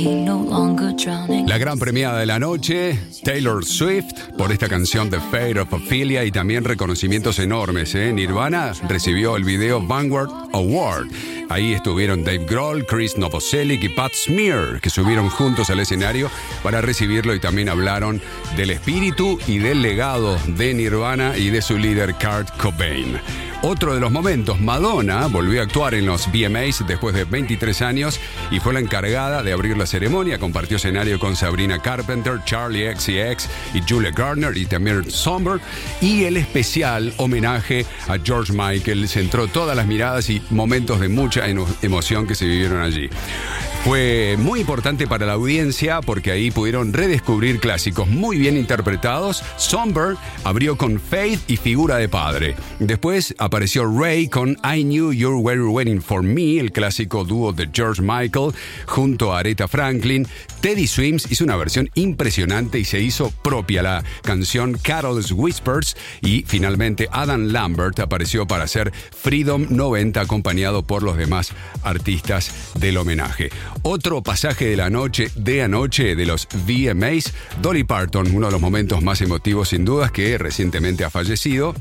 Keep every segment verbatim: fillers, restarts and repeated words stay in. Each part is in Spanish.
La gran premiada de la noche, Taylor Swift, por esta canción The Fate of Ophelia, y también reconocimientos enormes. ¿eh? Nirvana recibió el video Vanguard Award. Ahí estuvieron Dave Grohl, Chris Novoselic y Pat Smear, que subieron juntos al escenario para recibirlo, y también hablaron del espíritu y del legado de Nirvana y de su líder Kurt Cobain. Otro de los momentos, Madonna volvió a actuar en los V M As después de veintitrés años y fue la encargada de abrir la ceremonia. Compartió escenario con Sabrina Carpenter, Charlie X C X y Julia Garner y también Somber. Y el especial homenaje a George Michael centró todas las miradas y momentos de mucha eno- emoción que se vivieron allí. Fue muy importante para la audiencia porque ahí pudieron redescubrir clásicos muy bien interpretados. Somber abrió con Faith y Figura de Padre. Después apareció Ray con I Knew You Were Waiting For Me, el clásico dúo de George Michael, junto a Aretha Franklin. Teddy Swims hizo una versión impresionante y se hizo propia la canción Carol's Whispers. Y finalmente Adam Lambert apareció para hacer Freedom noventa, acompañado por los demás artistas del homenaje. Otro pasaje de la noche de anoche de los V M As, Dolly Parton, uno de los momentos más emotivos sin dudas, que recientemente ha fallecido.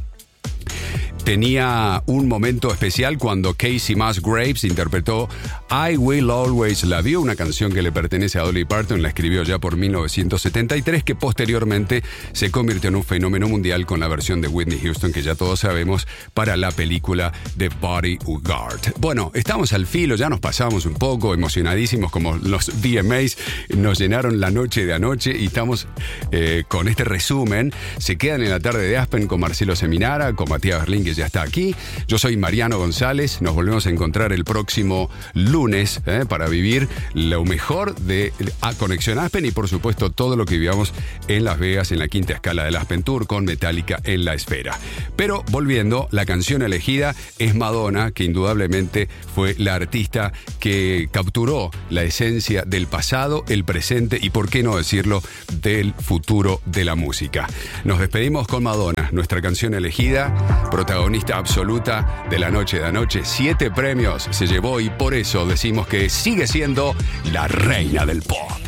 Tenía un momento especial cuando Casey Musgraves interpretó I Will Always Love You, una canción que le pertenece a Dolly Parton, la escribió ya por mil novecientos setenta y tres, que posteriormente se convirtió en un fenómeno mundial con la versión de Whitney Houston, que ya todos sabemos, para la película The Bodyguard. Bueno, estamos al filo, ya nos pasamos un poco, emocionadísimos como los V M As, nos llenaron la noche de anoche y estamos eh, con este resumen. Se quedan en la tarde de Aspen con Marcelo Seminara, con Matías Berlín, que ya está aquí. Yo soy Mariano González. Nos volvemos a encontrar el próximo lunes eh, para vivir lo mejor de a Conexión Aspen y, por supuesto, todo lo que vivamos en Las Vegas en la quinta escala del Aspen Tour con Metallica en la esfera. Pero volviendo, la canción elegida es Madonna, que indudablemente fue la artista que capturó la esencia del pasado, el presente y, por qué no decirlo, del futuro de la música. Nos despedimos con Madonna, nuestra canción elegida, protagonista absoluta de la noche de anoche. Siete premios se llevó y por eso decimos que sigue siendo la reina del pop.